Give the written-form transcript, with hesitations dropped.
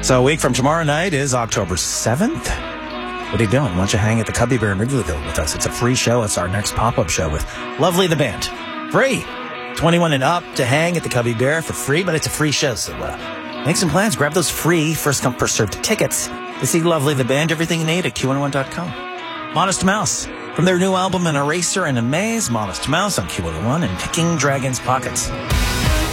So a week from tomorrow night is October 7th. What are you doing? Why don't you hang at the Cubby Bear in Wrigleyville with us? It's a free show. It's our next pop-up show with Lovely the Band. Free. 21 and up to hang at the Cubby Bear for free, but it's a free show. So make some plans. Grab those free first-come, first-served tickets to see Lovely the Band. Everything you need at Q101.com. Modest Mouse. From their new album, An Eraser and a Maze, Modest Mouse on Q101 and Picking Dragon's Pockets.